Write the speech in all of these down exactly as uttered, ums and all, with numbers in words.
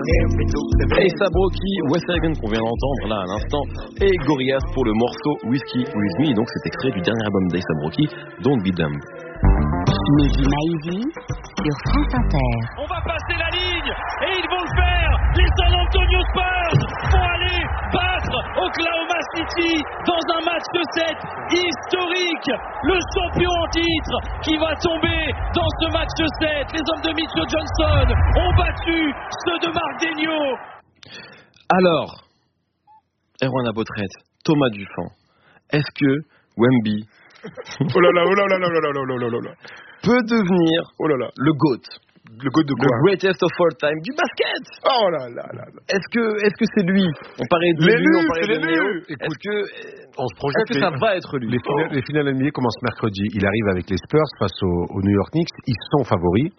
A$AP Rocky, Wes Hagen qu'on vient d'entendre là à l'instant, et Gorillaz pour le morceau Whiskey With Me, donc c'est extrait du dernier album d'A$AP Rocky, Don't Be Dumb. Mehdi Maizi sur France Inter. On va passer la ligne et ils vont le faire. Les San Antonio Spurs vont aller battre Oklahoma City dans un match de sept historique. Le champion en titre qui va tomber dans ce match de sept. Les hommes de Mitchell Johnson ont battu ceux de Marc Daigneault. Alors, Erwan Abotret, Thomas Dufan, est-ce que Wemby oh là là, oh là là, oh là là, oh là là, oh là là. peut devenir oh là là. le GOAT? Le GOAT de quoi? Le greatest of all time du basket. Oh là là là là. Est-ce que, est-ce que c'est lui? On parlait de l'élu, lui, on parlait c'est de l'élu. Néo. Écoute, est-ce que, on se projette, est-ce que ça les, va être lui? Les finales, les finales N B A commencent mercredi. Il arrive avec les Spurs face aux, aux New York Knicks. Ils sont favoris.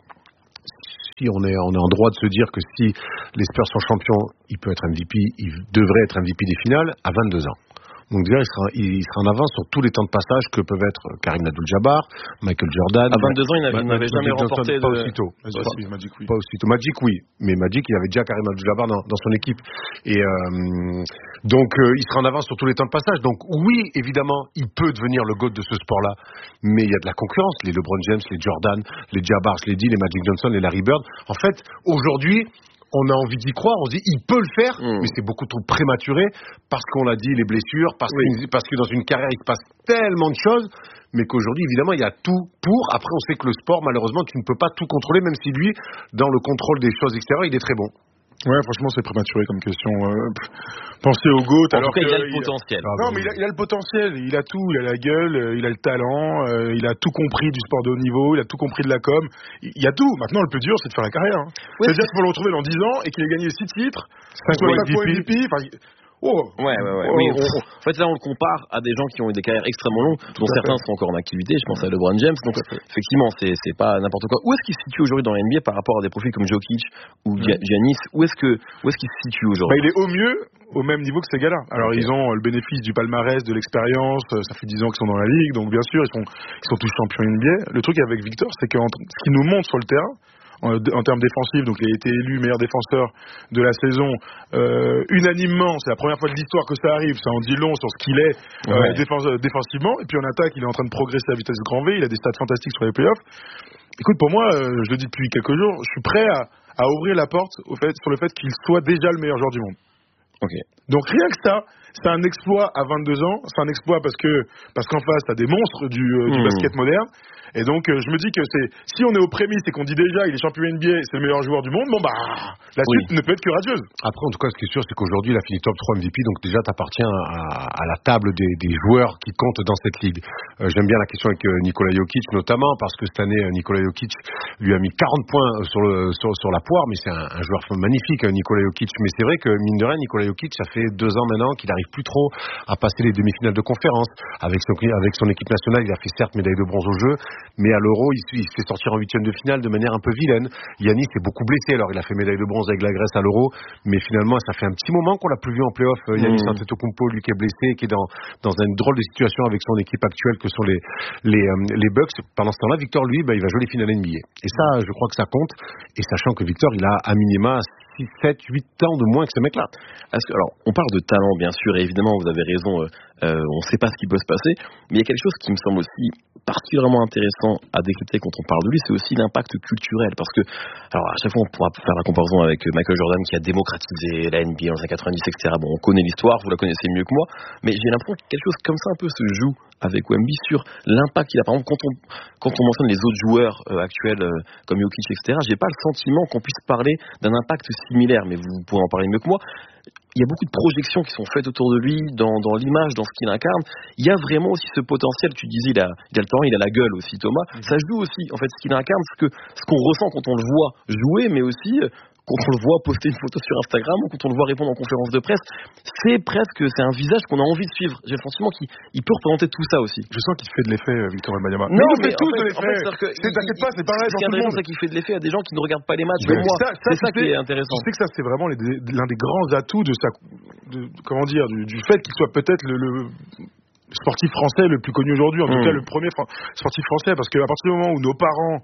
Si on est, on est en droit de se dire que si les Spurs sont champions, il peut être M V P, il devrait être M V P des finales à vingt-deux ans. Donc déjà, il sera, il sera en avance sur tous les temps de passage que peuvent être Karim Abdul-Jabbar, Michael Jordan. À vingt-deux ans, il n'avait, il n'avait jamais Johnson, remporté pas de... aussitôt. Pas, Pas, si, Magic, oui. pas aussitôt. Magic, oui. Mais Magic, il avait déjà Karim Abdul-Jabbar dans, dans son équipe. Et euh, donc, euh, il sera en avance sur tous les temps de passage. Donc oui, évidemment, il peut devenir le GOAT de ce sport-là. Mais il y a de la concurrence. Les LeBron James, les Jordan, les Jabbar, je l'ai dit, les Magic Johnson, les Larry Bird. En fait, aujourd'hui, on a envie d'y croire, on se dit il peut le faire, mmh. mais c'est beaucoup trop prématuré parce qu'on l'a dit, les blessures, parce, oui. que, parce que dans une carrière il se passe tellement de choses, mais qu'aujourd'hui évidemment il y a tout pour. Après on sait que le sport malheureusement tu ne peux pas tout contrôler, même si lui dans le contrôle des choses extérieures il est très bon. Ouais, franchement, c'est prématuré comme question. Euh, pensez au GOAT. En alors tout cas, que il a le il potentiel. A... Non, mais il a, il a le potentiel. Il a tout. Il a la gueule, il a le talent, euh, il a tout compris du sport de haut niveau, il a tout compris de la com. Il, il y a tout. Maintenant, le plus dur, c'est de faire la carrière. Hein. Ouais, c'est-à-dire qu'il faut le retrouver dans dix ans et qu'il ait gagné six titres, cinq fois M V P. Enfin, oh. Ouais, ouais, ouais. Oh, oui. oh, oh. En fait, là, on le compare à des gens qui ont eu des carrières extrêmement longues, Tout dont certains fait. sont encore en activité. Je pense à LeBron James. Donc, effectivement, c'est, c'est pas n'importe quoi. Où est-ce qu'il se situe aujourd'hui dans la N B A par rapport à des profils comme Jokic ou mmh. Giannis? Où est-ce que, où est-ce qu'il se situe aujourd'hui? Bah, il est au mieux, au même niveau que ces gars-là. Alors, okay. ils ont le bénéfice du palmarès, de l'expérience. Ça fait dix ans qu'ils sont dans la ligue. Donc, bien sûr, ils sont, ils sont tous champions N B A. Le truc avec Victor, c'est que ce qu'il nous montre sur le terrain, En, en termes défensifs, donc il a été élu meilleur défenseur de la saison euh, unanimement. C'est la première fois de l'histoire que ça arrive. Ça en dit long sur ce qu'il est euh, ouais. défense, défensivement. Et puis en attaque, il est en train de progresser à vitesse grand V. Il a des stats fantastiques sur les playoffs. Écoute, pour moi, euh, je le dis depuis quelques jours, je suis prêt à, à ouvrir la porte au fait, sur le fait qu'il soit déjà le meilleur joueur du monde. Okay. Donc rien que ça, c'est un exploit à vingt-deux ans. C'est un exploit parce que parce qu'en face, t'as des monstres du, euh, du mmh. basket moderne. Et donc, euh, je me dis que c'est si on est aux prémices et qu'on dit déjà il est champion N B A, c'est le meilleur joueur du monde, bon bah la suite oui. ne peut être que radieuse. Après, en tout cas, ce qui est sûr, c'est qu'aujourd'hui, il a fini top trois M V P, donc déjà, t'appartiens à, à la table des, des joueurs qui comptent dans cette ligue. Euh, j'aime bien la question avec euh, Nikola Jokic, notamment parce que cette année, euh, Nikola Jokic lui a mis quarante points sur, le, sur, sur la poire, mais c'est un, un joueur magnifique, hein, Nikola Jokic. Mais c'est vrai que, mine de rien, Nikola Jokic, ça fait deux ans maintenant qu'il n'arrive plus trop à passer les demi-finales de conférence. Avec son, avec son équipe nationale, il a fait certes médaille de bronze au jeu, mais à l'Euro, il, il se fait sortir en huitième de finale de manière un peu vilaine. Yannis est beaucoup blessé, alors il a fait médaille de bronze avec la Grèce à l'Euro, mais finalement, ça fait un petit moment qu'on l'a plus vu en play-off. Yannis mmh. Antetokounmpo, lui qui est blessé, qui est dans, dans une drôle de situation avec son équipe actuelle que sont les, les, euh, les Bucks. Pendant ce temps-là, Victor, lui, bah, il va jouer les finales N B A. Et ça, je crois que ça compte. Et sachant que Victor, il a à minima six, sept, huit ans de moins que ce mec-là. Est-ce que, alors, on parle de talent, bien sûr, et évidemment, vous avez raison, euh, euh, on ne sait pas ce qui peut se passer, mais il y a quelque chose qui me semble aussi particulièrement intéressant à décrypter quand on parle de lui, c'est aussi l'impact culturel, parce que, alors, à chaque fois, on pourra faire la comparaison avec Michael Jordan qui a démocratisé la N B A dans les années quatre-vingt-dix, et cetera. Bon, on connaît l'histoire, vous la connaissez mieux que moi, mais j'ai l'impression que quelque chose comme ça un peu se joue avec Wemby sur l'impact qu'il a. Par exemple, quand on, quand on mentionne les autres joueurs euh, actuels euh, comme Jokic, et cetera, j'ai pas le sentiment qu'on puisse parler d'un impact similaire, mais vous pourrez en parler mieux que moi. Il y a beaucoup de projections qui sont faites autour de lui, dans, dans l'image, dans ce qu'il incarne. Il y a vraiment aussi ce potentiel. Tu disais, il a, il a le talent, il a la gueule aussi, Thomas. Mmh. Ça joue aussi, en fait, ce qu'il incarne, ce, que, ce qu'on ressent quand on le voit jouer, mais aussi quand on le voit poster une photo sur Instagram ou quand on le voit répondre en conférence de presse. C'est presque, c'est un visage qu'on a envie de suivre. J'ai le sentiment qu'il il peut représenter tout ça aussi. Je sens qu'il fait de l'effet, Victor Wembanyama. Non, mais, mais fait tous fait, de l'effet. En fait, c'est, t'inquiète pas, c'est pareil. Ce qui est intéressant, c'est qu'il fait de l'effet à des gens qui ne regardent pas les matchs. Comme moi, ça, ça, c'est ça qui est intéressant. Je sais que ça, c'est vraiment les, l'un des grands atouts de sa, de, comment dire, du, du fait qu'il soit peut-être le, le sportif français le plus connu aujourd'hui, en tout mmh. cas le premier fra- sportif français, parce qu'à partir du moment où nos parents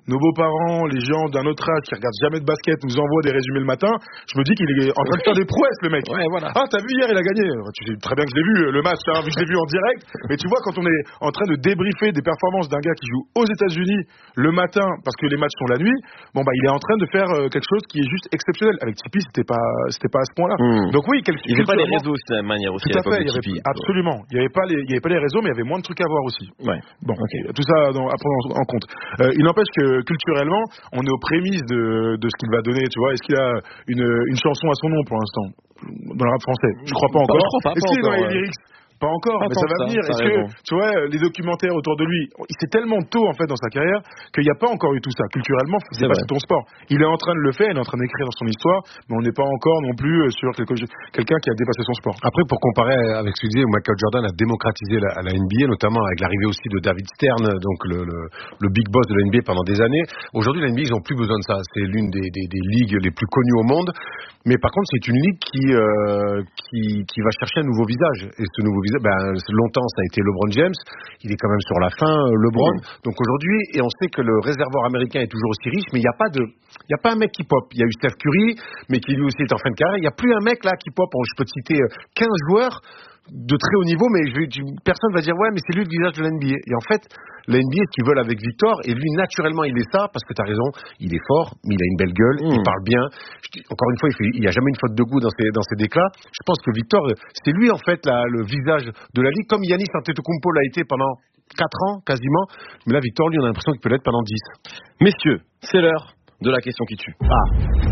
nos beaux-parents, les gens d'un autre âge qui regardent jamais de basket nous envoient des résumés le matin, je me dis qu'il est en train de faire des prouesses, le mec. Ouais, voilà. Ah, t'as vu hier, il a gagné. Tu sais très bien que je l'ai vu, le match, hein, vu que je l'ai vu en direct. Mais tu vois, quand on est en train de débriefer des performances d'un gars qui joue aux États-Unis le matin, parce que les matchs sont la nuit, bon bah il est en train de faire euh, quelque chose qui est juste exceptionnel. Avec Tipeee, c'était pas, c'était pas à ce point-là. Mmh. Donc oui, quelque, il n'y avait pas les réseaux aussi de la même manière aussi. Tout à, à fait, il y avait, avait, absolument. Il n'y avait pas les, il y avait pas les réseaux, mais il y avait moins de trucs à voir aussi. Ouais. Bon, okay. Tout ça dans, à prendre en compte. Euh, il n'empêche que culturellement, on est aux prémices de, de ce qu'il va donner. Tu vois, est-ce qu'il a une, une chanson à son nom pour l'instant dans le rap français? Je crois pas encore. Bah, je crois pas, est-ce qu'il est dans les lyrics? Pas encore, pas mais ça va ça, venir. Est-ce que, tu vois, les documentaires autour de lui, c'est tellement tôt en fait dans sa carrière qu'il n'y a pas encore eu tout ça. Culturellement, c'est pas ton sport. Il est en train de le faire, il est en train d'écrire dans son histoire, mais on n'est pas encore non plus sur quelque, quelqu'un qui a dépassé son sport. Après, pour comparer avec ce que je disais, Michael Jordan a démocratisé la, la N B A, notamment avec l'arrivée aussi de David Stern, donc le, le, le big boss de la N B A pendant des années. Aujourd'hui, la N B A, ils n'ont plus besoin de ça. C'est l'une des, des, des ligues les plus connues au monde. Mais par contre, c'est une ligue qui, euh, qui, qui va chercher un nouveau visage. Et ce nouveau visage, ben, longtemps, ça a été LeBron James. Il est quand même sur la fin, LeBron. Mmh. Donc aujourd'hui, et on sait que le réservoir américain est toujours aussi riche, mais il n'y a pas de, il n'y a pas un mec qui pop. Il y a eu Steph Curry, mais qui lui aussi est en fin de carrière. Il n'y a plus un mec là qui pop. Je peux te citer quinze joueurs de très haut niveau, mais je vais, personne va dire ouais, mais c'est lui le visage de la N B A. Et en fait, la N B A, ce qu'ils veulent avec Victor, et lui naturellement il est ça, parce que tu as raison, il est fort, mais il a une belle gueule, mmh. il parle bien. Je dis, encore une fois, il n'y a jamais une faute de goût dans ses, dans ses déclats. Je pense que Victor, c'est lui en fait la, le visage de la ligue, comme Giannis Antetokounmpo l'a été pendant quatre ans quasiment. Mais là, Victor, lui, on a l'impression qu'il peut l'être pendant dix. Messieurs, c'est l'heure de la question qui tue. Ah.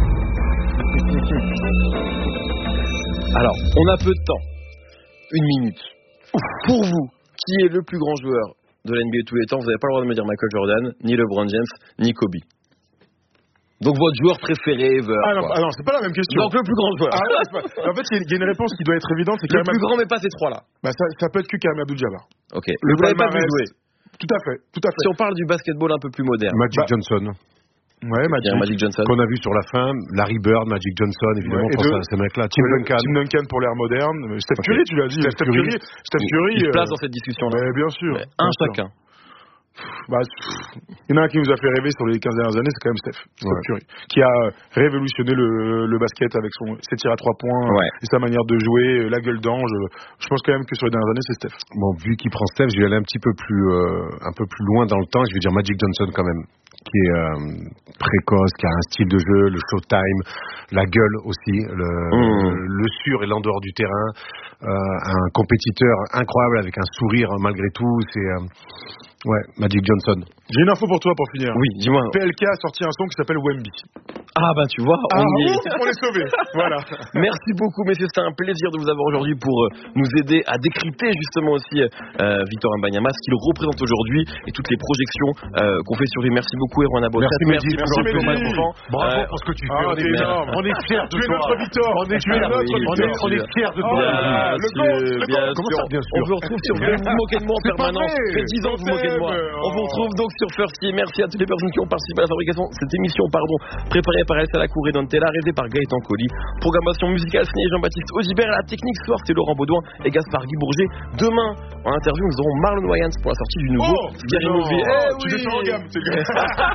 Alors, on a peu de temps. Une minute. Pour vous, qui est le plus grand joueur de la N B A de tous les temps? Vous n'avez pas le droit de me dire Michael Jordan, ni LeBron James, ni Kobe. Donc votre joueur préféré veut, ah, non, ah non, c'est pas la même question. Donc le plus grand joueur. Ah, non, pas... En fait, il y a une réponse qui doit être évidente. C'est le Karim... plus grand, mais pas ces trois-là. Bah, ça, ça peut être que Karim Abdul-Jabbar. Ok. Le vous l'avez pas vu jouer. Tout à fait, tout à fait. Si on parle du basketball un peu plus moderne. Magic bah... Johnson. Ouais, Magic. Magic Johnson. Qu'on a vu sur la fin, Larry Bird, Magic Johnson, évidemment, ouais, pour de... ces mecs-là. Tim ouais, Duncan. Tim Duncan pour l'ère moderne. Steph okay. Curry, tu l'as dit. Steph, Steph Curry. Curry. Steph Curry. Il se place euh... dans cette discussion-là. Mais bien sûr. Mais un bien chacun. Sûr. Bah, il y en a un qui nous a fait rêver sur les quinze dernières années, c'est quand même Steph, Steph ouais. Curry, qui a révolutionné le, le basket avec son, ses tirs à trois points ouais. et sa manière de jouer, la gueule d'ange. Je pense quand même que sur les dernières années, c'est Steph. Bon, vu qu'il prend Steph, je vais aller un petit peu plus, euh, un peu plus loin dans le temps. Je vais dire Magic Johnson quand même, qui est euh, précoce, qui a un style de jeu, le showtime, la gueule aussi, le, mmh. le sur et l'en-dehors du terrain, euh, un compétiteur incroyable avec un sourire malgré tout. C'est euh, ouais, Magic Johnson. J'ai une info pour toi pour finir. Oui, dis-moi. P L K a sorti un son qui s'appelle Wemby. Ah bah tu vois, on ah, y est. On est sauvés. Voilà. Merci beaucoup messieurs, c'était un plaisir de vous avoir aujourd'hui pour euh, nous aider à décrypter justement aussi euh, Victor Wembanyama, ce qu'il représente aujourd'hui et toutes les projections euh, qu'on fait sur lui. Merci beaucoup Erwan Abotret. Merci, merci, merci, merci beaucoup. Bravo euh, pour ce que tu fais. Ah, on, est énorme. on est fiers de toi. Tu es notre Victor. On est fiers de toi. On est fiers de toi. Le Comment ça, bien sûr. On vous retrouve sur Vous vous moquez de moi en permanence. Ça fait dix ans que vous moquez de moi. On vous retrouve donc sur Firsty. Merci à toutes les personnes qui ont participé à la fabrication de cette émission, pardon, préparée par Elsa Lacour et Dantella, réalisée par Gaëtan Colli. Programmation musicale signée Jean-Baptiste Audibert, à la technique ce soir c'est Laurent Baudouin et Gaspard Guy Bourget. Demain, en interview, nous aurons Marlon Wayans pour la sortie du nouveau oh, Gary Movie. Eh oh, oui. Tu descends en gamme, c'est bien.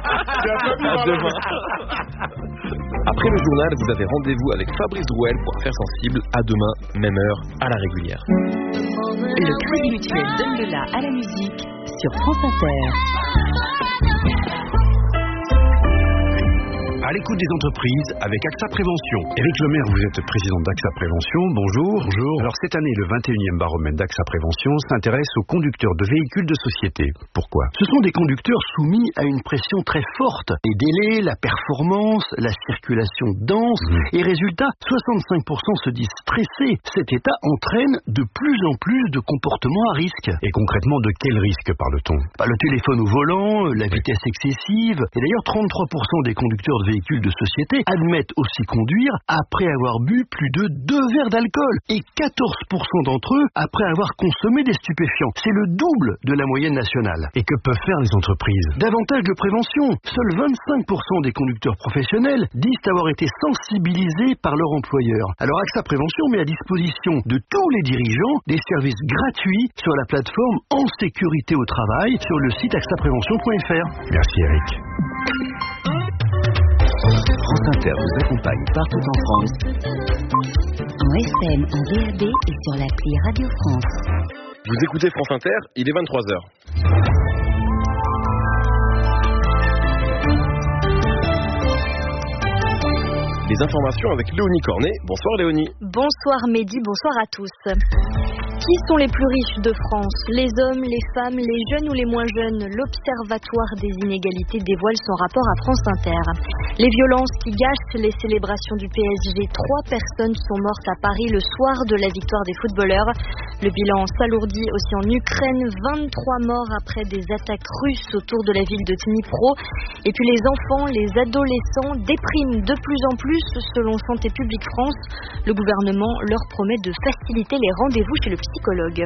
À demain. Après le journal, vous avez rendez-vous avec Fabrice Drouel pour Affaires sensibles. À demain, même heure, à la régulière. Le Crédit Mutuel donne le la à la musique sur France Inter. À l'écoute des entreprises avec AXA Prévention. Éric Lemaire, vous êtes président d'AXA Prévention. Bonjour. Bonjour. Alors cette année, le vingt et unième baromètre d'AXA Prévention s'intéresse aux conducteurs de véhicules de société. Pourquoi? Ce sont des conducteurs soumis à une pression très forte. Les délais, la performance, la circulation dense. Mmh. Et résultat, soixante-cinq pour cent se disent stressés. Cet état entraîne de plus en plus de comportements à risque. Et concrètement, de quel risque parle-t-on? Bah, le téléphone au volant, la vitesse excessive. Et d'ailleurs, trente-trois pour cent des conducteurs de véhicules véhicules de société admettent aussi conduire après avoir bu plus de deux verres d'alcool et quatorze pour cent d'entre eux après avoir consommé des stupéfiants. C'est le double de la moyenne nationale. Et que peuvent faire les entreprises? Davantage de prévention. Seuls vingt-cinq pour cent des conducteurs professionnels disent avoir été sensibilisés par leur employeur. Alors AXA Prévention met à disposition de tous les dirigeants des services gratuits sur la plateforme En Sécurité au Travail sur le site axa prévention point f r. Merci Eric. France Inter vous accompagne partout en France. En F M, en V A B et sur l'appli Radio France. Vous écoutez France Inter, il est vingt-trois heures. Les informations avec Léonie Cornet. Bonsoir Léonie. Bonsoir Mehdi, bonsoir à tous. Qui sont les plus riches de France? Les hommes, les femmes, les jeunes ou les moins jeunes? L'Observatoire des inégalités dévoile son rapport à France Inter. Les violences qui gâchent les célébrations du P S G. Trois personnes sont mortes à Paris le soir de la victoire des footballeurs. Le bilan s'alourdit aussi en Ukraine. vingt-trois morts après des attaques russes autour de la ville de Dnipro. Et puis les enfants, les adolescents dépriment de plus en plus selon Santé publique France. Le gouvernement leur promet de faciliter les rendez-vous chez le psychologue.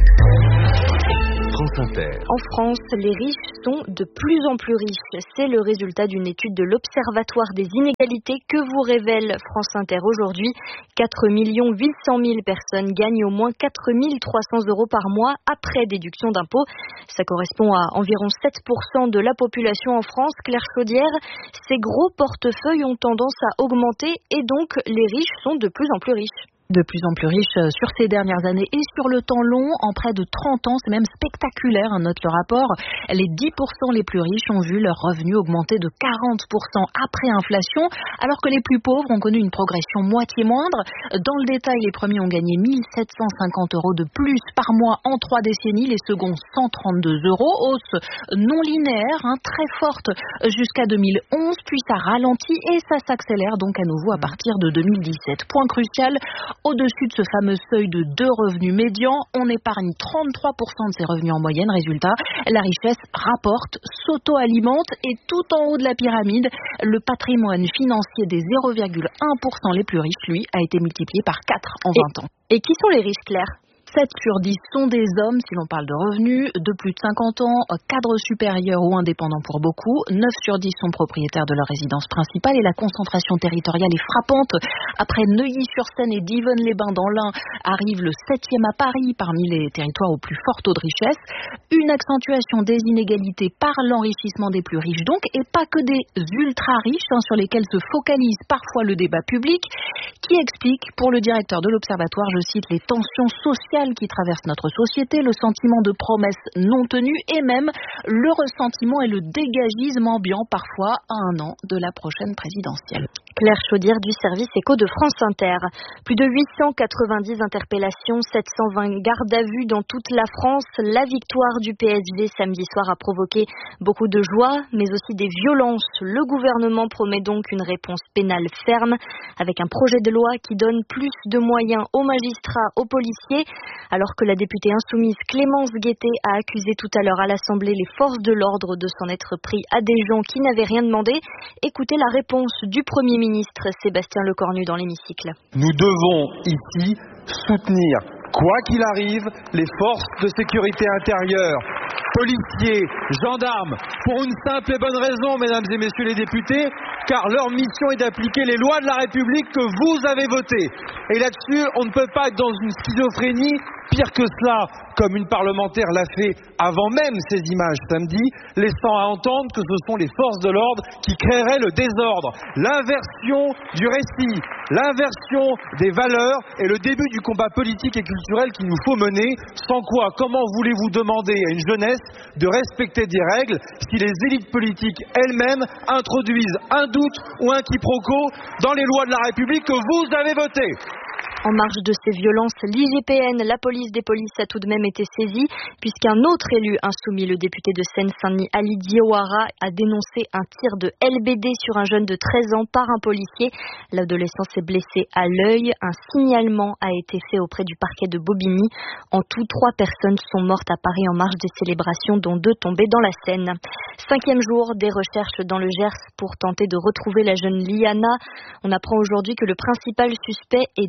France Inter. En France, les riches sont de plus en plus riches. C'est le résultat d'une étude de l'Observatoire des inégalités que vous révèle France Inter aujourd'hui. quatre millions huit cent mille personnes gagnent au moins quatre mille trois cents euros par mois après déduction d'impôts. Ça correspond à environ sept pour cent de la population en France. Claire Chaudière, ces gros portefeuilles ont tendance à augmenter et donc les riches sont de plus en plus riches. De plus en plus riches sur ces dernières années et sur le temps long, en près de trente ans, c'est même spectaculaire, note le rapport. Les dix pour cent les plus riches ont vu leurs revenus augmenter de quarante pour cent après inflation, alors que les plus pauvres ont connu une progression moitié moindre. Dans le détail, les premiers ont gagné mille sept cent cinquante euros de plus par mois en trois décennies, les seconds cent trente-deux euros, hausse non linéaire, hein, très forte jusqu'à deux mille onze, puis ça ralentit et ça s'accélère donc à nouveau à partir de deux mille dix-sept. Point crucial, au-dessus de ce fameux seuil de deux revenus médians, on épargne trente-trois pour cent de ses revenus en moyenne. Résultat, la richesse rapporte, s'auto-alimente et tout en haut de la pyramide, le patrimoine financier des zéro virgule un pour cent les plus riches, lui, a été multiplié par quatre en vingt ans. Et qui sont les riches, Claire ? sept sur dix sont des hommes, si l'on parle de revenus, de plus de cinquante ans, cadres supérieurs ou indépendants pour beaucoup. neuf sur dix sont propriétaires de leur résidence principale et la concentration territoriale est frappante. Après Neuilly-sur-Seine et Divonne-les-Bains dans l'Ain, arrive le septième à Paris parmi les territoires au plus fort taux de richesse. Une accentuation des inégalités par l'enrichissement des plus riches donc, et pas que des ultra-riches hein, sur lesquels se focalise parfois le débat public, qui explique, pour le directeur de l'Observatoire, je cite, les tensions sociales qui traverse notre société, le sentiment de promesses non tenues et même le ressentiment et le dégagisme ambiant parfois à un an de la prochaine présidentielle. Claire Chaudière du service éco de France Inter. Plus de huit cent quatre-vingt-dix interpellations, sept cent vingt gardes à vue dans toute la France. La victoire du P S G samedi soir a provoqué beaucoup de joie, mais aussi des violences. Le gouvernement promet donc une réponse pénale ferme, avec un projet de loi qui donne plus de moyens aux magistrats, aux policiers. Alors que la députée insoumise Clémence Guettet a accusé tout à l'heure à l'Assemblée les forces de l'ordre de s'en être pris à des gens qui n'avaient rien demandé. Écoutez la réponse du Premier ministre Sébastien Lecornu dans l'hémicycle. Nous devons ici soutenir, quoi qu'il arrive, les forces de sécurité intérieure, policiers, gendarmes, pour une simple et bonne raison, mesdames et messieurs les députés, car leur mission est d'appliquer les lois de la République que vous avez votées. Et là-dessus, on ne peut pas être dans une schizophrénie. Pire que cela, comme une parlementaire l'a fait avant même ces images samedi, laissant à entendre que ce sont les forces de l'ordre qui créeraient le désordre. L'inversion du récit, l'inversion des valeurs est le début du combat politique et culturel qu'il nous faut mener, sans quoi, comment voulez-vous demander à une jeunesse de respecter des règles si les élites politiques elles-mêmes introduisent un doute ou un quiproquo dans les lois de la République que vous avez votées ? En marge de ces violences, l'I G P N, la police des polices, a tout de même été saisie, puisqu'un autre élu insoumis, le député de Seine-Saint-Denis, Ali Diawara, a dénoncé un tir de L B D sur un jeune de treize ans par un policier. L'adolescent s'est blessé à l'œil. Un signalement a été fait auprès du parquet de Bobigny. En tout, trois personnes sont mortes à Paris en marge des célébrations, dont deux tombées dans la Seine. Cinquième jour des recherches dans le Gers pour tenter de retrouver la jeune Liana. On apprend aujourd'hui que le principal suspect est déjà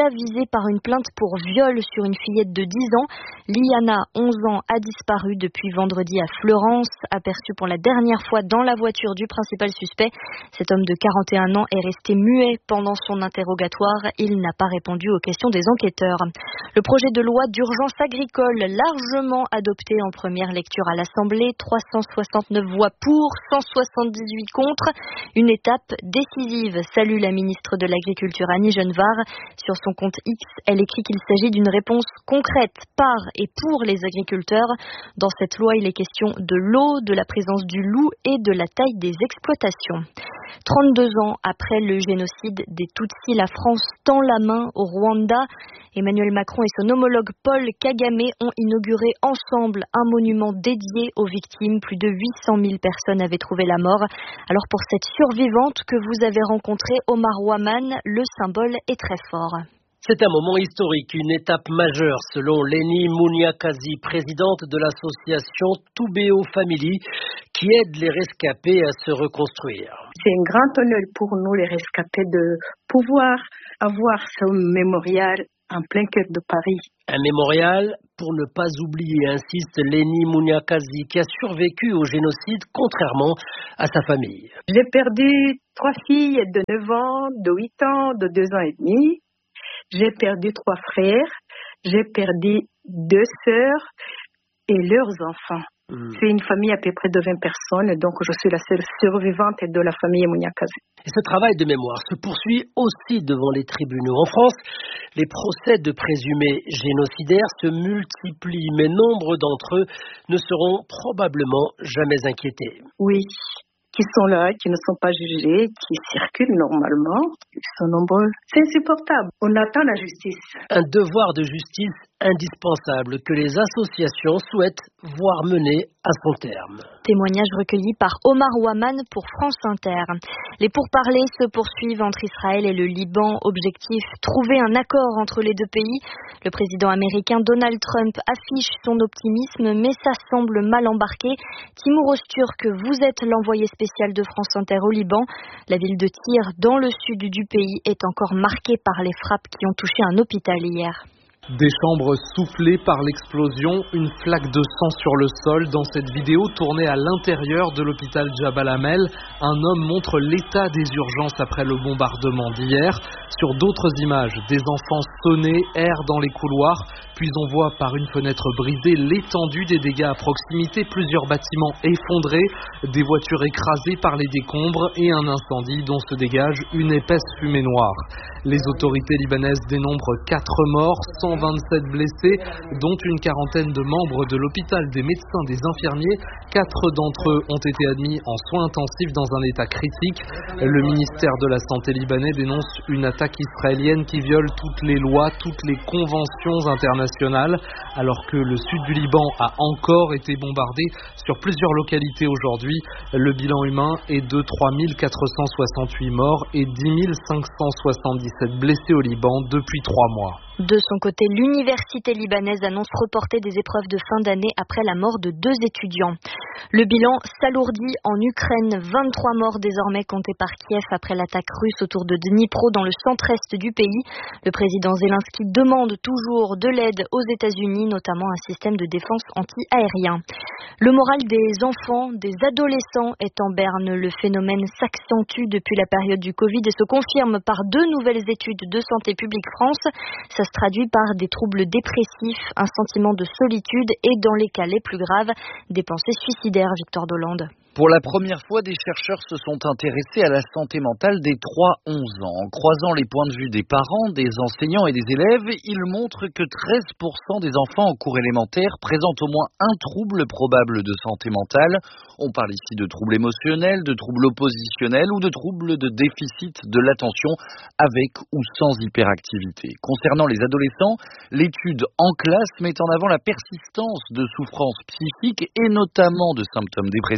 déjà visée par une plainte pour viol sur une fillette de dix ans. Liana, onze ans, a disparu depuis vendredi à Fleurance, aperçue pour la dernière fois dans la voiture du principal suspect. Cet homme de quarante et un ans est resté muet pendant son interrogatoire. Il n'a pas répondu aux questions des enquêteurs. Le projet de loi d'urgence agricole, largement adopté en première lecture à l'Assemblée, trois cent soixante-neuf voix pour, cent soixante-dix-huit contre. Une étape décisive, salue la ministre de l'Agriculture Annie Genevard. Sur son compte X, elle écrit qu'il s'agit d'une réponse concrète par et pour les agriculteurs. Dans cette loi, il est question de l'eau, de la présence du loup et de la taille des exploitations. trente-deux ans après le génocide des Tutsis, la France tend la main au Rwanda. Emmanuel Macron et son homologue Paul Kagame ont inauguré ensemble un monument dédié aux victimes. Plus de huit cent mille personnes avaient trouvé la mort. Alors pour cette survivante que vous avez rencontrée, Omar Waman, le symbole est très fort. C'est un moment historique, une étape majeure selon Leni Munyakazi, présidente de l'association Tubeo Family, qui aide les rescapés à se reconstruire. C'est un grand honneur pour nous, les rescapés, de pouvoir avoir ce mémorial en plein cœur de Paris. Un mémorial pour ne pas oublier, insiste Leni Munyakazi, qui a survécu au génocide contrairement à sa famille. J'ai perdu trois filles de neuf ans, de huit ans, de deux ans et demi. J'ai perdu trois frères, j'ai perdu deux sœurs et leurs enfants. Mmh. C'est une famille à peu près de vingt personnes, donc je suis la seule survivante de la famille Munyakazi. Et ce travail de mémoire se poursuit aussi devant les tribunaux. En France, les procès de présumés génocidaires se multiplient, mais nombre d'entre eux ne seront probablement jamais inquiétés. Oui, qui sont là, qui ne sont pas jugés, qui circulent normalement, ils sont nombreux. C'est insupportable. On attend la justice. Un devoir de justice indispensable que les associations souhaitent voir mener à son terme. Témoignage recueilli par Omar Waman pour France Inter. Les pourparlers se poursuivent entre Israël et le Liban. Objectif, trouver un accord entre les deux pays. Le président américain Donald Trump affiche son optimisme, mais ça semble mal embarqué. Timur Öztürk, vous êtes l'envoyé spécial de France Inter au Liban. La ville de Tyr, dans le sud du pays, est encore marquée par les frappes qui ont touché un hôpital hier. Des chambres soufflées par l'explosion, une flaque de sang sur le sol. Dans cette vidéo tournée à l'intérieur de l'hôpital Jabal Amel, un homme montre l'état des urgences après le bombardement d'hier. Sur d'autres images, des enfants sonnés errent dans les couloirs, puis on voit par une fenêtre brisée l'étendue des dégâts à proximité, plusieurs bâtiments effondrés, des voitures écrasées par les décombres et un incendie dont se dégage une épaisse fumée noire. Les autorités libanaises dénombrent quatre morts, cent vingt-sept blessés, dont une quarantaine de membres de l'hôpital, des médecins, des infirmiers. Quatre d'entre eux ont été admis en soins intensifs dans un état critique. Le ministère de la Santé libanais dénonce une attaque israélienne qui viole toutes les lois, toutes les conventions internationales, alors que le sud du Liban a encore été bombardé sur plusieurs localités aujourd'hui. Le bilan humain est de trois mille quatre cent soixante-huit morts et dix mille cinq cent soixante-dix-sept blessés au Liban depuis trois mois. De son côté, l'université libanaise annonce reporter des épreuves de fin d'année après la mort de deux étudiants. Le bilan s'alourdit en Ukraine. vingt-trois morts désormais comptés par Kiev après l'attaque russe autour de Dnipro dans le centre-est du pays. Le président Zelensky demande toujours de l'aide aux États-Unis, notamment un système de défense anti-aérien. Le moral des enfants, des adolescents est en berne. Le phénomène s'accentue depuis la période du Covid et se confirme par deux nouvelles études de Santé publique France. Ça se traduit par des troubles dépressifs, un sentiment de solitude et, dans les cas les plus graves, des pensées suicidaires. Victor Dolande. Pour la première fois, des chercheurs se sont intéressés à la santé mentale des trois à onze ans. En croisant les points de vue des parents, des enseignants et des élèves, ils montrent que treize pour cent des enfants en cours élémentaire présentent au moins un trouble probable de santé mentale. On parle ici de troubles émotionnels, de troubles oppositionnels ou de troubles de déficit de l'attention avec ou sans hyperactivité. Concernant les adolescents, l'étude en classe met en avant la persistance de souffrances psychiques et notamment de symptômes dépressifs.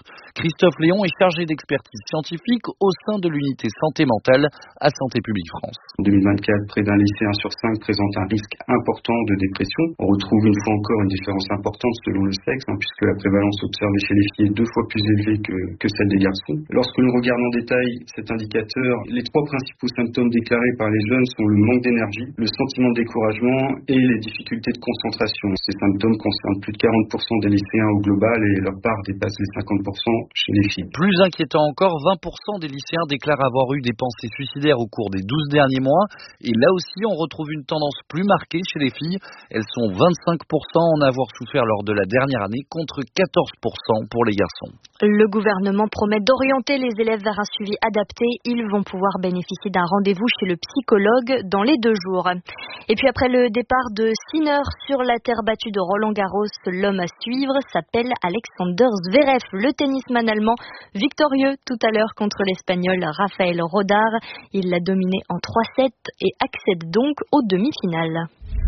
Christophe Léon est chargé d'expertise scientifique au sein de l'unité santé mentale à Santé publique France. En deux mille vingt-quatre, près d'un lycéen sur cinq présente un risque important de dépression. On retrouve une fois encore une différence importante selon le sexe, hein, puisque la prévalence observée chez les filles est deux fois plus élevée que, que celle des garçons. Lorsque l'on regarde en détail cet indicateur, les trois principaux symptômes déclarés par les jeunes sont le manque d'énergie, le sentiment de découragement et les difficultés de concentration. Ces symptômes concernent plus de quarante pour cent des lycéens au global et leur part dépasse les cinquante pour cent chez les filles. Plus inquiétant encore, vingt pour cent des lycéens déclarent avoir eu des pensées suicidaires au cours des douze derniers mois. Et là aussi, on retrouve une tendance plus marquée chez les filles. Elles sont vingt-cinq pour cent à en avoir souffert lors de la dernière année contre quatorze pour cent pour les garçons. Le gouvernement promet d'orienter les élèves vers un suivi adapté. Ils vont pouvoir bénéficier d'un rendez-vous chez le psychologue dans les deux jours. Et puis après le départ de Sinner sur la terre battue de Roland Garros, l'homme à suivre s'appelle Alexander Zverev, le tennisman allemand victorieux tout à l'heure contre l'Espagnol Rafael Rodar. Il l'a dominé en trois sept et accède donc aux demi-finales.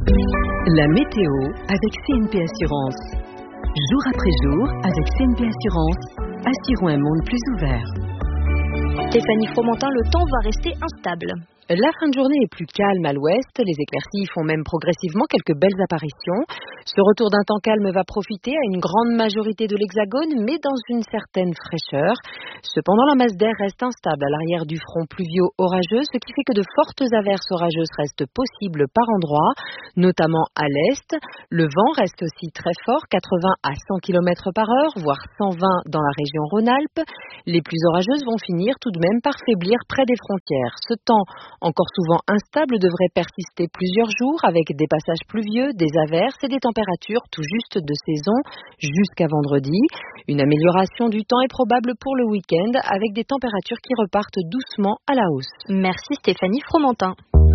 La météo avec C N P Assurance. Jour après jour, avec C N P Assurance, assurons un monde plus ouvert. Stéphanie Fromentin, le temps va rester instable. La fin de journée est plus calme à l'ouest, les éclaircies font même progressivement quelques belles apparitions. Ce retour d'un temps calme va profiter à une grande majorité de l'Hexagone, mais dans une certaine fraîcheur. Cependant, la masse d'air reste instable à l'arrière du front pluvio-orageux, ce qui fait que de fortes averses orageuses restent possibles par endroits, notamment à l'est. Le vent reste aussi très fort, quatre-vingts à cent kilomètres par heure, voire cent vingt dans la région Rhône-Alpes. Les pluies orageuses vont finir tout de même par faiblir près des frontières. Ce temps encore souvent instable devrait persister plusieurs jours avec des passages pluvieux, des averses et des températures tout juste de saison jusqu'à vendredi. Une amélioration du temps est probable pour le week-end avec des températures qui repartent doucement à la hausse. Merci Stéphanie Fromentin.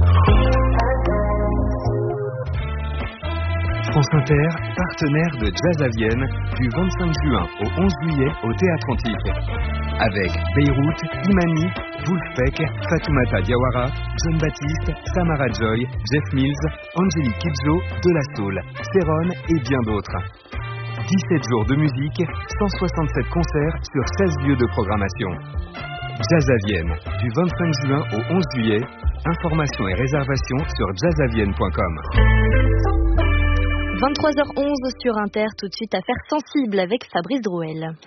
France Inter, partenaire de Jazz à Vienne, du vingt-cinq juin au onze juillet au Théâtre Antique. Avec Beyrouth, Imani, Wolfpack, Fatoumata Diawara, John Baptiste, Samara Joy, Jeff Mills, Angélique Kidjo, De La Soul, Céron et bien d'autres. dix-sept jours de musique, cent soixante-sept concerts sur seize lieux de programmation. Jazz à Vienne, du vingt-cinq juin au onze juillet. Informations et réservations sur jazz à vienne point com. vingt-trois heures onze sur Inter, tout de suite Affaires sensibles avec Fabrice Drouel.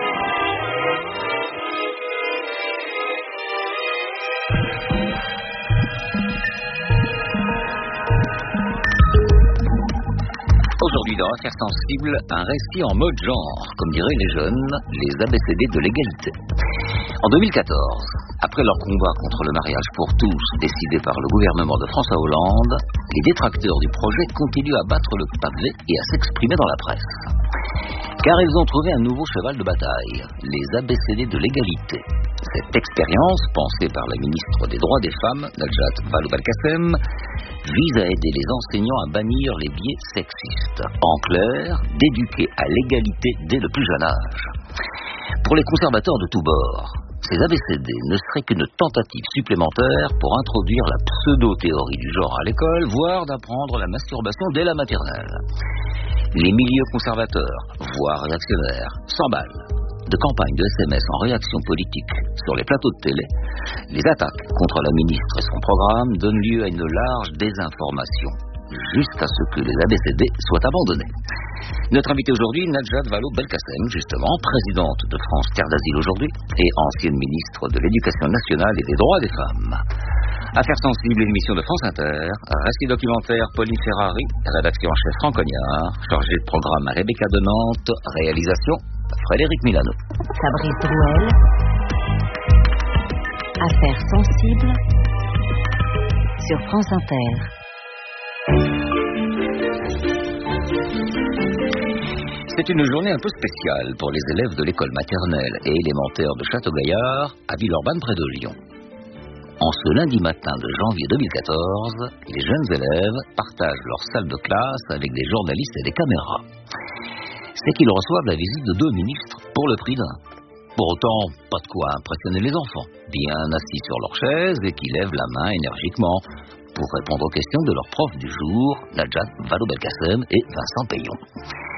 Aujourd'hui dans Affaires sensibles, un récit en mode genre, comme diraient les jeunes, les A B C D de l'égalité. En deux mille quatorze, après leur combat contre le mariage pour tous décidé par le gouvernement de François Hollande, les détracteurs du projet continuent à battre le pavé et à s'exprimer dans la presse. Car ils ont trouvé un nouveau cheval de bataille, les A B C D de l'égalité. Cette expérience, pensée par la ministre des Droits des Femmes, Najat Vallaud-Belkacem, vise à aider les enseignants à bannir les biais sexistes. En clair, d'éduquer à l'égalité dès le plus jeune âge. Pour les conservateurs de tous bords, ces A B C D ne seraient qu'une tentative supplémentaire pour introduire la pseudo-théorie du genre à l'école, voire d'apprendre la masturbation dès la maternelle. Les milieux conservateurs, voire réactionnaires, s'emballent de campagnes de S M S en réaction politique sur les plateaux de télé. Les attaques contre la ministre et son programme donnent lieu à une large désinformation, jusqu'à ce que les A B C D soient abandonnés. Notre invitée aujourd'hui, Najat Vallaud-Belkacem, justement, présidente de France Terre d'Asile aujourd'hui et ancienne ministre de l'Éducation nationale et des droits des femmes. Affaires sensibles, émission de France Inter, récit documentaire Pauline Ferrari, rédaction en chef Franck Cognard, chargé de programme Rebecca de Nantes, réalisation Frédéric Milano. Fabrice Drouel. Affaires sensibles sur France Inter. C'est une journée un peu spéciale pour les élèves de l'école maternelle et élémentaire de Château-Gaillard, à Villeurbanne près de Lyon. En ce lundi matin de janvier deux mille quatorze, les jeunes élèves partagent leur salle de classe avec des journalistes et des caméras. C'est qu'ils reçoivent la visite de deux ministres pour le prix d'un. Pour autant, pas de quoi impressionner les enfants, bien assis sur leur chaise et qui lèvent la main énergiquement pour répondre aux questions de leur prof du jour, Najat Vallaud-Belkacem et Vincent Payon.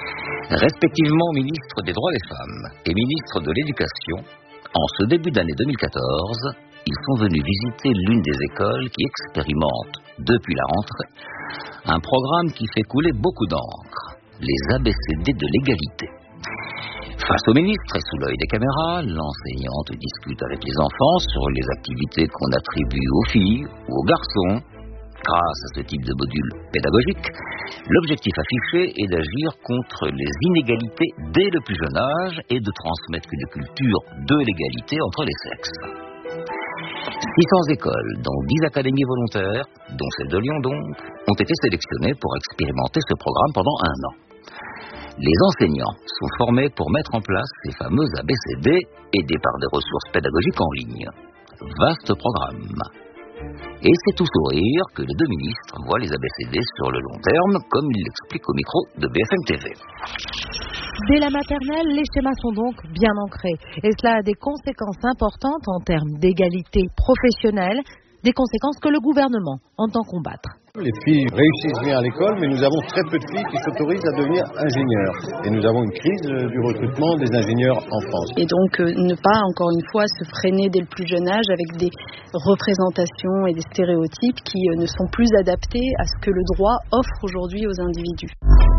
Respectivement ministre des droits des femmes et ministre de l'éducation, en ce début d'année deux mille quatorze, ils sont venus visiter l'une des écoles qui expérimente, depuis la rentrée, un programme qui fait couler beaucoup d'encre, les A B C D de l'égalité. Face au ministre et sous l'œil des caméras, l'enseignante discute avec les enfants sur les activités qu'on attribue aux filles ou aux garçons. Grâce à ce type de module pédagogique, l'objectif affiché est d'agir contre les inégalités dès le plus jeune âge et de transmettre une culture de l'égalité entre les sexes. six cents écoles, dont dix académies volontaires, dont celle de Lyon donc, ont été sélectionnées pour expérimenter ce programme pendant un an. Les enseignants sont formés pour mettre en place ces fameux A B C D, aidés par des ressources pédagogiques en ligne. Vaste programme. Et c'est tout sourire que les deux ministres voient les A B C D sur le long terme, comme il l'explique au micro de B F M T V. Dès la maternelle, les schémas sont donc bien ancrés. Et cela a des conséquences importantes en termes d'égalité professionnelle, des conséquences que le gouvernement entend combattre. Les filles réussissent bien à l'école, mais nous avons très peu de filles qui s'autorisent à devenir ingénieurs. Et nous avons une crise du recrutement des ingénieurs en France. Et donc euh, ne pas, encore une fois, se freiner dès le plus jeune âge avec des représentations et des stéréotypes qui euh, ne sont plus adaptés à ce que le droit offre aujourd'hui aux individus.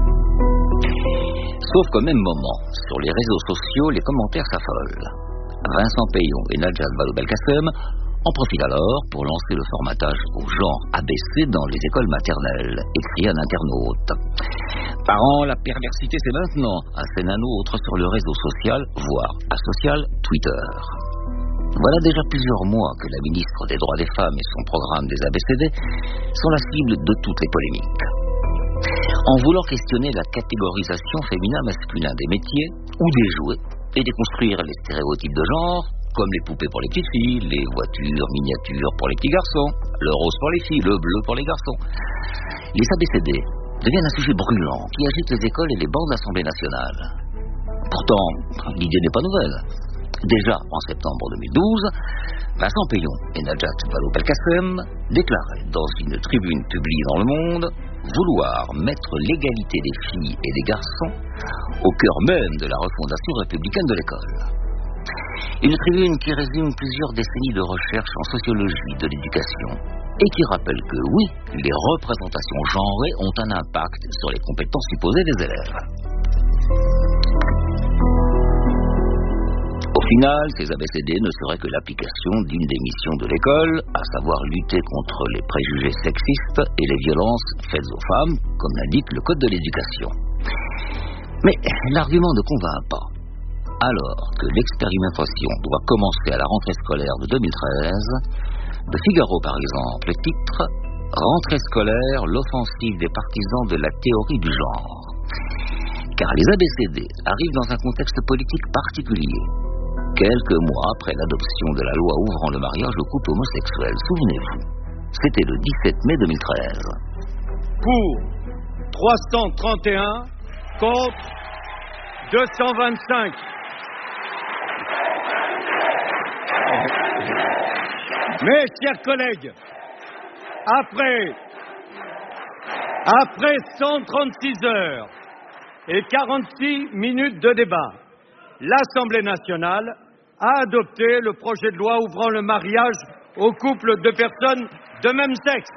Sauf qu'au même moment, sur les réseaux sociaux, les commentaires s'affolent. Vincent Payon et Najat Vallaud-Belkacem en profitent alors pour lancer le formatage au genre A B C dans les écoles maternelles, écrit un internaute. Parents, la perversité c'est maintenant, assène un autre sur le réseau social, voire asocial, Twitter. Voilà déjà plusieurs mois que la ministre des Droits des Femmes et son programme des A B C D sont la cible de toutes les polémiques. En voulant questionner la catégorisation féminin-masculin des métiers ou des jouets et déconstruire les stéréotypes de genre, comme les poupées pour les petites filles, les voitures miniatures pour les petits garçons, le rose pour les filles, le bleu pour les garçons. Les A B C D deviennent un sujet brûlant qui agite les écoles et les bancs de l'Assemblée nationale. Pourtant, l'idée n'est pas nouvelle. Déjà en septembre deux mille douze, Vincent Payon et Najat Vallaud-Belkacem déclaraient dans une tribune publiée dans Le Monde vouloir mettre l'égalité des filles et des garçons au cœur même de la refondation républicaine de l'école. Une tribune qui résume plusieurs décennies de recherche en sociologie de l'éducation et qui rappelle que oui, les représentations genrées ont un impact sur les compétences supposées des élèves. Au final, ces A B C D ne seraient que l'application d'une des missions de l'école, à savoir lutter contre les préjugés sexistes et les violences faites aux femmes, comme l'indique le Code de l'éducation. Mais l'argument ne convainc pas. Alors que l'expérimentation doit commencer à la rentrée scolaire de deux mille treize, Le Figaro par exemple titre « Rentrée scolaire, l'offensive des partisans de la théorie du genre ». Car les A B C D arrivent dans un contexte politique particulier. Quelques mois après l'adoption de la loi ouvrant le mariage aux couples homosexuels, souvenez-vous, c'était le dix-sept mai deux mille treize. Pour trois cent trente et un, contre deux cent vingt-cinq. Mes chers collègues, après, après cent trente-six heures et quarante-six minutes de débat, l'Assemblée nationale a adopté le projet de loi ouvrant le mariage aux couples de personnes de même sexe.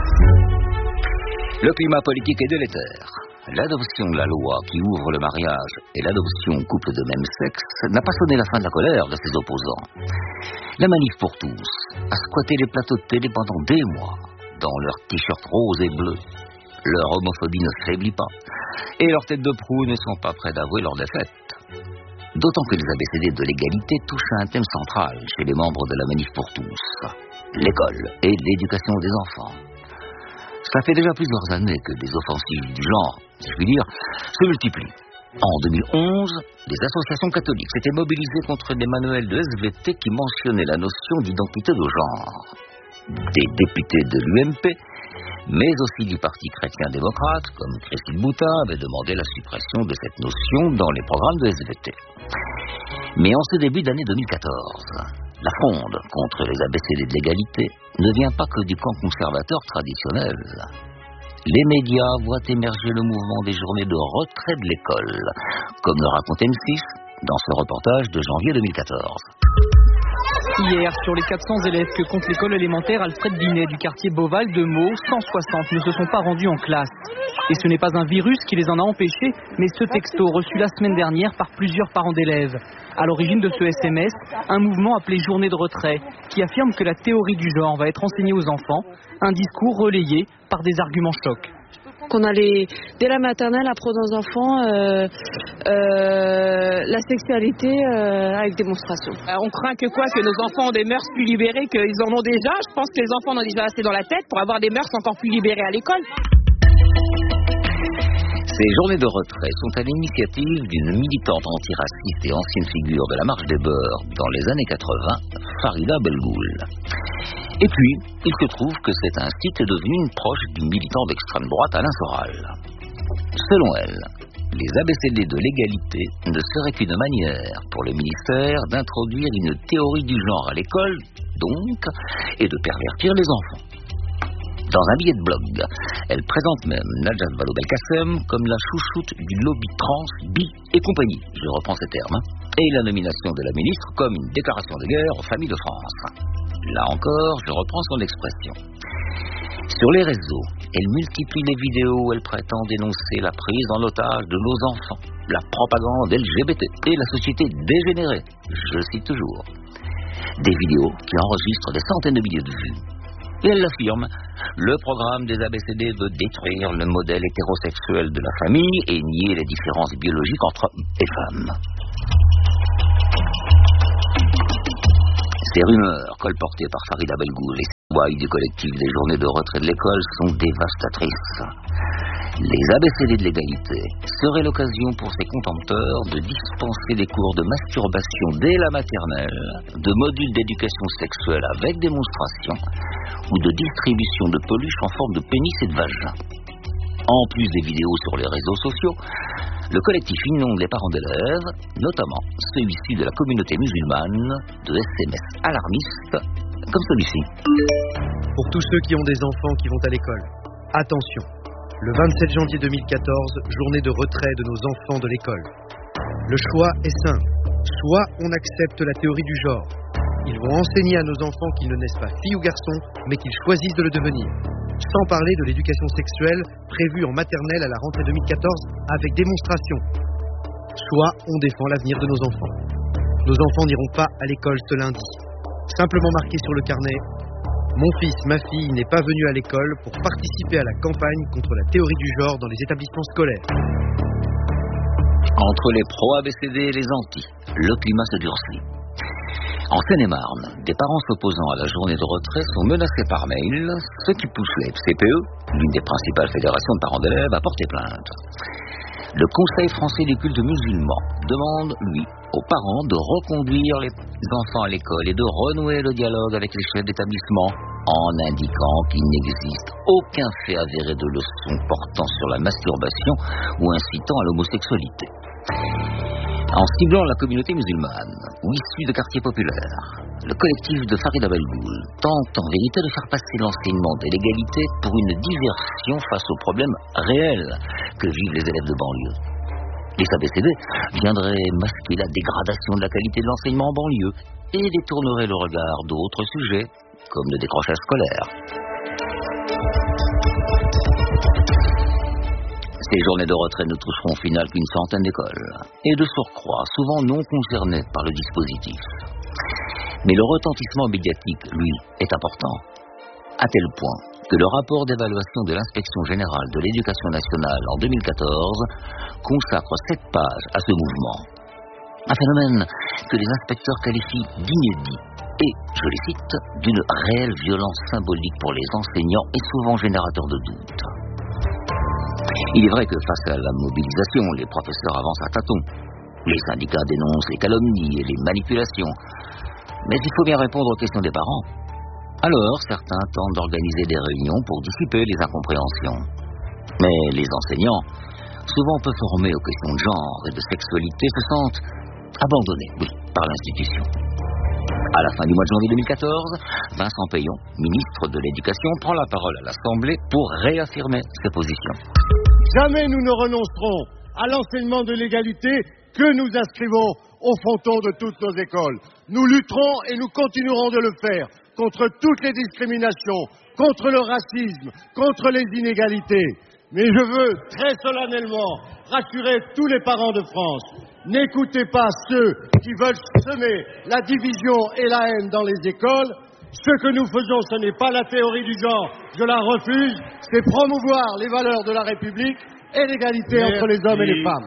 Le climat politique est délétère. L'adoption de la loi qui ouvre le mariage et l'adoption aux couples de même sexe n'a pas sonné la fin de la colère de ses opposants. La manif pour tous a squatté les plateaux de télé pendant des mois, dans leurs t-shirts roses et bleus. Leur homophobie ne faiblit pas, et leurs têtes de proue ne sont pas prêts d'avouer leur défaite. D'autant que les A B C D de l'égalité touchent à un thème central chez les membres de la manif pour tous, l'école et l'éducation des enfants. Ça fait déjà plusieurs années que des offensives du genre, si je puis dire, se multiplient. En deux mille onze, les associations catholiques s'étaient mobilisées contre des manuels de S V T qui mentionnaient la notion d'identité de genre. Des députés de l'U M P, mais aussi du Parti chrétien-démocrate, comme Christine Boutin, avaient demandé la suppression de cette notion dans les programmes de S V T. Mais en ce début d'année deux mille quatorze, la fronde contre les A B C D de l'égalité ne vient pas que du camp conservateur traditionnel. les médias voient émerger le mouvement des journées de retrait de l'école, comme le raconte M six dans ce reportage de janvier deux mille quatorze. Hier, sur les quatre cents élèves que compte l'école élémentaire Alfred Binet du quartier Beauval de Meaux, cent soixante ne se sont pas rendus en classe. Et ce n'est pas un virus qui les en a empêchés, mais ce texto reçu la semaine dernière par plusieurs parents d'élèves. À l'origine de ce S M S, un mouvement appelé Journée de retrait, qui affirme que la théorie du genre va être enseignée aux enfants, un discours relayé par des arguments chocs. Qu'on allait, dès la maternelle, apprendre aux enfants euh, euh, la sexualité euh, avec démonstration. Euh, on craint que quoi, que nos enfants ont des mœurs plus libérées qu'ils en ont déjà. Je pense que les enfants en ont déjà assez dans la tête pour avoir des mœurs encore plus libérées à l'école. Ces journées de retrait sont à l'initiative d'une militante antiraciste et ancienne figure de la Marche des Beurs dans les années quatre-vingts, Farida Belgoul. Et puis, il se trouve que cet institut est devenu une proche du militant d'extrême droite Alain Soral. Selon elle, les A B C D de l'égalité ne seraient qu'une manière pour le ministère d'introduire une théorie du genre à l'école, donc, et de pervertir les enfants. Dans un billet de blog, elle présente même Najat Vallaud-Belkacem comme la chouchoute du lobby trans, bi et compagnie, je reprends ces termes, et la nomination de la ministre comme une déclaration de guerre aux familles de France. Là encore, je reprends son expression. Sur les réseaux, elle multiplie les vidéos où elle prétend dénoncer la prise en otage de nos enfants, la propagande L G B T et la société dégénérée, je cite toujours. Des vidéos qui enregistrent des centaines de milliers de vues. Et elle l'affirme, le programme des A B C D veut détruire le modèle hétérosexuel de la famille et nier les différences biologiques entre hommes et femmes. Ces rumeurs, colportées par Farida Belgoul et ses du collectif des journées de retrait de l'école sont dévastatrices. Les A B C D de l'égalité seraient l'occasion pour ses contempteurs de dispenser des cours de masturbation dès la maternelle, de modules d'éducation sexuelle avec démonstration ou de distribution de peluches en forme de pénis et de vagin. En plus des vidéos sur les réseaux sociaux, le collectif inonde les parents d'élèves, notamment ceux issus de la communauté musulmane, de S M S alarmistes comme celui-ci. Pour tous ceux qui ont des enfants qui vont à l'école, attention. Le vingt-sept janvier deux mille quatorze, journée de retrait de nos enfants de l'école. Le choix est simple. Soit on accepte la théorie du genre. Ils vont enseigner à nos enfants qu'ils ne naissent pas filles ou garçons, mais qu'ils choisissent de le devenir. Sans parler de l'éducation sexuelle prévue en maternelle à la rentrée deux mille quatorze avec démonstration. Soit on défend l'avenir de nos enfants. Nos enfants n'iront pas à l'école ce lundi. Simplement marqué sur le carnet: mon fils, ma fille n'est pas venu à l'école pour participer à la campagne contre la théorie du genre dans les établissements scolaires. Entre les pro-A B C D et les anti, le climat se durcit. En Seine-et-Marne, des parents s'opposant à la journée de retrait sont menacés par mail, ce qui pousse la F C P E, l'une des principales fédérations de parents d'élèves, à porter plainte. Le Conseil français des cultes musulmans demande, lui, aux parents de reconduire les enfants à l'école et de renouer le dialogue avec les chefs d'établissement en indiquant qu'il n'existe aucun fait avéré de leçons portant sur la masturbation ou incitant à l'homosexualité. En ciblant la communauté musulmane ou issue de quartiers populaires, le collectif de Farida Belgoul tente en vérité de faire passer l'enseignement de l'égalité pour une diversion face aux problèmes réels que vivent les élèves de banlieue. Les A B C D viendraient masquer la dégradation de la qualité de l'enseignement en banlieue et détourneraient le regard d'autres sujets, comme le décrochage scolaire. Ces journées de retrait ne toucheront au final qu'une centaine d'écoles, et de surcroît, souvent non concernées par le dispositif. Mais le retentissement médiatique, lui, est important, à tel point que le rapport d'évaluation de l'Inspection générale de l'éducation nationale en deux mille quatorze consacre sept pages à ce mouvement. Un phénomène que les inspecteurs qualifient d'inédit et, je les cite, d'une réelle violence symbolique pour les enseignants et souvent générateur de doutes. Il est vrai que face à la mobilisation, les professeurs avancent à tâtons. Les syndicats dénoncent les calomnies et les manipulations. Mais il faut bien répondre aux questions des parents. Alors, certains tentent d'organiser des réunions pour dissiper les incompréhensions. Mais les enseignants, souvent peu formés aux questions de genre et de sexualité, se sentent abandonnés, oui, par l'institution. À la fin du mois de janvier deux mille quatorze, Vincent Payon, ministre de l'Éducation, prend la parole à l'Assemblée pour réaffirmer ses positions. Jamais nous ne renoncerons à l'enseignement de l'égalité que nous inscrivons au fronton de toutes nos écoles. Nous lutterons et nous continuerons de le faire contre toutes les discriminations, contre le racisme, contre les inégalités. Mais je veux très solennellement rassurer tous les parents de France. N'écoutez pas ceux qui veulent semer la division et la haine dans les écoles. Ce que nous faisons, ce n'est pas la théorie du genre, je la refuse, c'est promouvoir les valeurs de la République et l'égalité Merci. Entre les hommes et les femmes.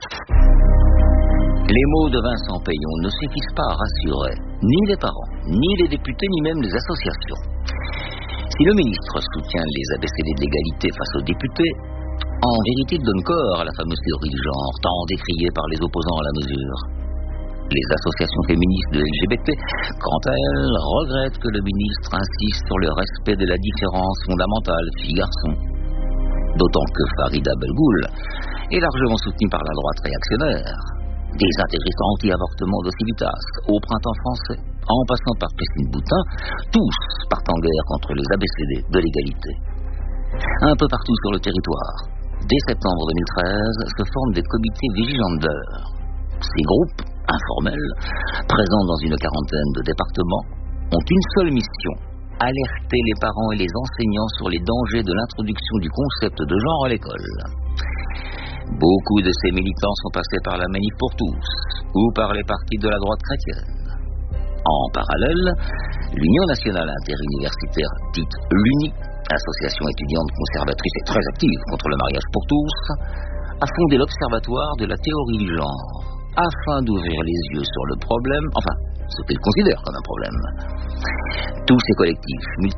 Les mots de Vincent Payon ne suffisent pas à rassurer ni les parents, ni les députés, ni même les associations. Si le ministre soutient les A B C D de l'égalité face aux députés, en vérité il donne corps à la fameuse théorie du genre, tant décriée par les opposants à la mesure. Les associations féministes de L G B T, quant à elles, regrettent que le ministre insiste sur le respect de la différence fondamentale filles-garçons. D'autant que Farida Belgoul est largement soutenue par la droite réactionnaire. Des intéressants anti-avortement de Civitas au printemps français, en passant par Christine Boutin, tous partent en guerre contre les A B C D de l'égalité. Un peu partout sur le territoire, dès septembre deux mille treize, se forment des comités vigilants. Ces groupes, informels, présents dans une quarantaine de départements, ont une seule mission: alerter les parents et les enseignants sur les dangers de l'introduction du concept de genre à l'école. Beaucoup de ces militants sont passés par la Manif pour tous ou par les partis de la droite chrétienne. En parallèle, l'Union nationale interuniversitaire, dite l'U N I, association étudiante conservatrice et très active contre le mariage pour tous, a fondé l'Observatoire de la théorie du genre, afin d'ouvrir les yeux sur le problème, enfin, ce qu'ils considèrent comme un problème. Tous ces collectifs